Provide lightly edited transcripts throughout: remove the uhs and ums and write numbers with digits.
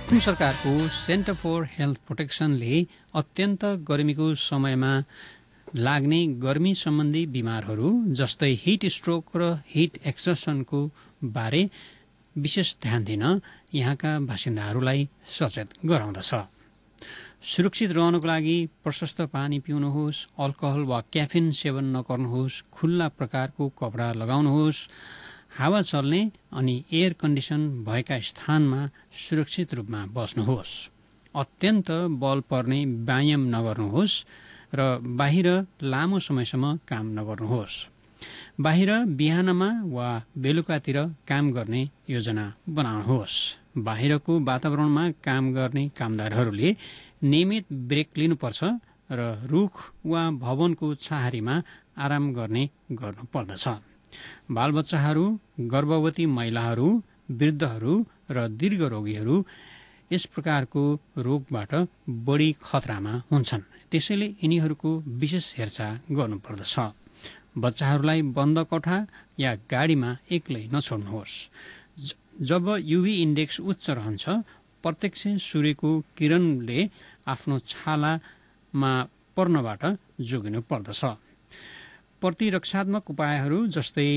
सिक्किम सरकारको centre for health प्रोटेक्सनले अत्यन्त गर्मीको समयमा लाग्ने गर्मी सम्बन्धी बिमारहरू जस्तै हिट स्ट्रोक र हिट एक्सर्सनको बारे विशेष ध्यान दिन यहाँका बासिन्दाहरूलाई सचेत गराउँदछ। सुरक्षित रहनको लागि प्रशस्त पानी पिउनुहोस्, अल्कोहल वा क्याफिन सेवन नगर्नुहोस्, खुल्ला प्रकारको कपडा लगाउनुहोस्, हावा चल्ने अनि एयर कन्डिसन भएका स्थानमा सुरक्षित रूपमा बस्नुहोस्, अत्यन्त बल पर्ने व्यायाम नगर्नुहोस् र बाहिर लामो समयसम्म काम नगर्नुहोस्। बाहिर बिहानमा वा बेलुकातिर काम गर्ने योजना बनाउनुहोस्। बाहिरको वातावरणमा काम गर्ने कामदारहरूले नियमित ब्रेक लिनुपर्छ र रुख वा भवनको छाहारीमा आराम गर्नुपर्दछ। बालबच्चाहरू, गर्भवती महिलाहरू, वृद्धहरू र दीर्घरोगीहरू यस प्रकारको रोगबाट बढी खतरामा हुन्छन्। त्यसैले यिनीहरूको विशेष हेरचाह गर्नुपर्दछ। बच्चाहरूलाई बन्द कोठा या गाडीमा एक्लै नछोड्नुहोस्। जब युभी इन्डेक्स उच्च रहन्छ, प्रत्यक्ष सूर्यको किरणले आफ्नो छालामा पर्नबाट जोगिनु पर्दछ। प्रतिरक्षात्मक उपायहरू जस्तै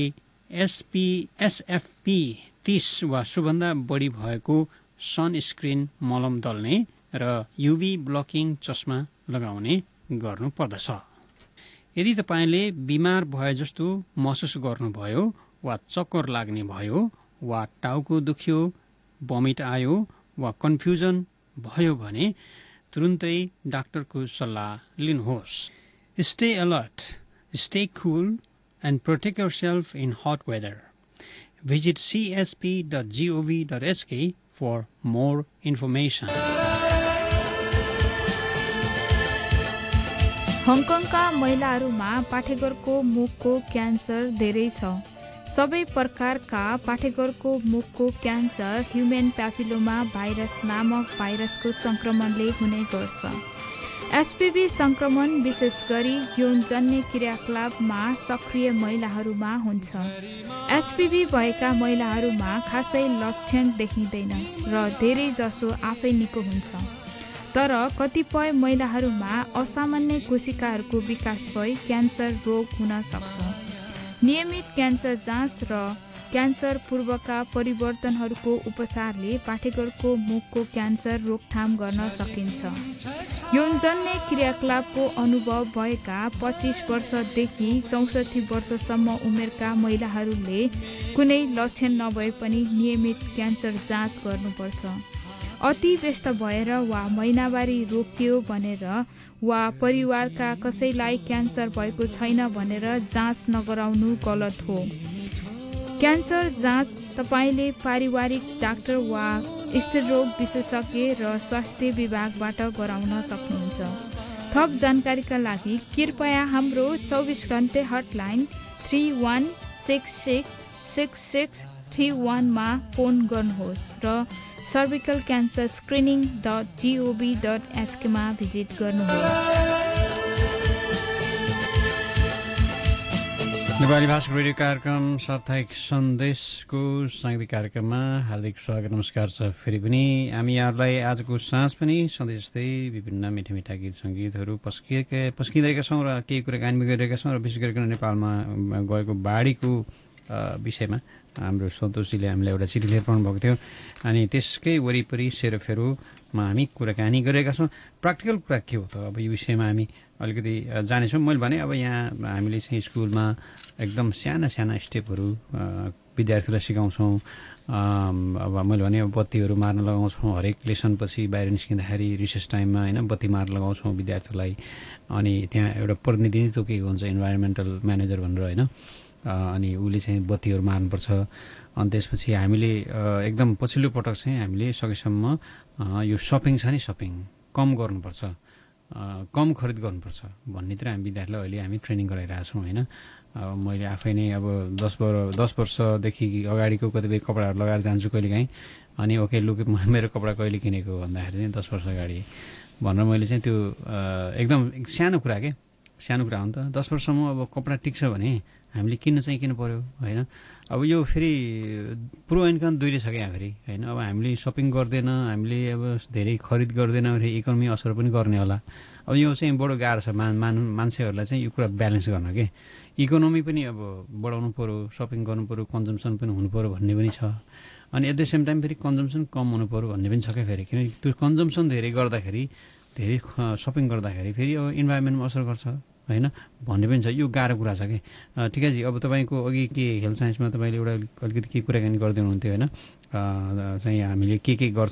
SPF 30 वा सोभन्दा बढी भएको सनस्क्रिन मलम दल्ने र युभी ब्लकिङ चस्मा लगाउने गर्नुपर्दछ। यदि तपाईँले बिमार भए जस्तो महसुस गर्नुभयो वा चक्कर लाग्ने भयो वा टाउको दुख्यो, भमिट आयो वा कन्फ्युजन भयो भने तुरुन्तै डाक्टरको सल्लाह लिनुहोस्। Stay alert, stay cool and protect yourself in hot weather. Visit csp.gov.hk for more information. हङकङका महिलाहरूमा पाठेघरको मुखको क्यान्सर धेरै छ। सबै प्रकारका पाठेघरको मुखको क्यान्सर ह्युमन प्यापिलोमा भाइरस नामक भाइरसको संक्रमणले हुने गर्छ। एचपीभी संक्रमण विशेष गरी यौनजन्य क्रियाकलापमा सक्रिय महिलाहरूमा हुन्छ। एचपीभी भएका महिलाहरूमा खासै लक्षण देखिँदैन र धेरै जसो आफै निको हुन्छ। तर कतिपय महिलाहरूमा असामान्य कोशिकाहरूको विकास भई क्यान्सर रोग हुन सक्छ। नियमित क्यान्सर जाँच र क्यान्सर पूर्वका परिवर्तनहरूको उपचारले पाठेघरको मुखको क्यान्सर रोकथाम गर्न सकिन्छ। यौनजन्य क्रियाकलापको अनुभव भएका 25 वर्षदेखि 64 वर्षसम्म उमेरका महिलाहरूले कुनै लक्षण नभए पनि नियमित क्यान्सर जाँच गर्नुपर्छ। अति व्यस्त भएर वा महिनावारी रोकियो भनेर वा परिवारका कसैलाई क्यान्सर भएको छैन भनेर जाँच नगराउनु गलत हो। क्यान्सर जाँच तपाईले पारिवारिक डाक्टर वा स्त्रीरोग विशेषज्ञ र स्वास्थ्य विभागबाट गराउन सक्नुहुन्छ। थप जानकारीका लागि कृपया हाम्रो 24 घण्टे हटलाइन 31666631 मा फोन गर्नुहोस् र सर्भिकल क्यान्सर screening.gov.hk मा भिजिट गर्नुहोस्। नेपाली भाषाको रेडियो कार्यक्रम साप्ताहिक सन्देशको साङ्गीतिक कार्यक्रममा हार्दिक स्वागत नमस्कार छ। फेरि पनि हामी यहाँहरूलाई आजको साँझ पनि सधैँ जस्तै विभिन्न मिठा मिठा गीत सङ्गीतहरू पस्किँदैका छौँ र केही कुराकानी गरिरहेका छौँ र विशेष गरिकन नेपालमा गएको बाढीको विषयमा हाम्रो सन्तोषजीले हामीलाई एउटा चिठी लेखिरहनु भएको थियो अनि त्यसकै वरिपरि सेरोफेरोमा हामी कुराकानी गरिरहेका छौँ। प्र्याक्टिकल कुरा के हो त अब यो विषयमा हामी अलिकति जानेछौँ। मैले भने अब यहाँ हामीले चाहिँ स्कुलमा एकदम साना साना स्टेपहरू विद्यार्थीलाई सिकाउँछौँ। अब मैले भने बत्तीहरू मार्न लगाउँछौँ हरेक लेसनपछि बाहिर निस्किँदाखेरि रिसेस टाइममा होइन बत्ती मार्न लगाउँछौँ विद्यार्थीलाई। अनि त्यहाँ एउटा प्रतिनिधि तोकेको हुन्छ इन्भाइरोमेन्टल म्यानेजर भनेर होइन। अनि उसले चाहिँ बत्तीहरू मार्नुपर्छ। अनि त्यसपछि हामीले एकदम पछिल्लो पटक चाहिँ हामीले सकेसम्म यो सपिङ छ नि सपिङ कम गर्नुपर्छ, कम खरिद गर्नुपर्छ भन्नेतिर हामी विद्यार्थीलाई अहिले हामी ट्रेनिङ गराइरहेको छौँ होइन। मैले आफै नै अब 10 वर्षदेखि अगाडिको कतिपय कपडाहरू लगाएर जान्छु कहिलेकाहीँ। अनि ओके लुक मेरो कपडा कहिले किनेको भन्दाखेरि चाहिँ 10 वर्ष अगाडि भनेर मैले चाहिँ त्यो एकदम सानो कुरा सानो कुरा हो नि त। 10 वर्षसम्म अब कपडा टिक्छ भने हामीले किन्नु चाहिँ किन पर्यो होइन। अब यो फेरि प्रो एन्ड कन दुइटै छ क्या फेरि होइन। अब हामीले सपिङ गर्दैन, हामीले अब धेरै खरिद गर्दैन भने इकोनोमी असर पनि गर्ने होला। अब यो चाहिँ बडो गाह्रो छ मान्छेहरूलाई चाहिँ यो कुरा ब्यालेन्स गर्न के। इकोनोमी पनि अब बढाउनु पऱ्यो, सपिङ गर्नु पऱ्यो, कन्जम्सन पनि हुनु पऱ्यो भन्ने पनि छ। अनि एट द सेम टाइम फेरि कन्जम्सन कम हुनु पऱ्यो भन्ने पनि छ क्या फेरि। किनकि त्यो कन्जम्सन धेरै गर्दाखेरि, धेरै सपिङ गर्दाखेरि फेरि अब इन्भाइरोमेन्टमा असर गर्छ होइन भन्ने पनि छ। यो गाह्रो कुरा छ कि। ठिकै जी। अब तपाईँको अघि के हेल्थ साइन्समा तपाईँले एउटा अलिकति के कुराकानी गर्दै हुनुहुन्थ्यो होइन, चाहिँ हामीले के गर्छ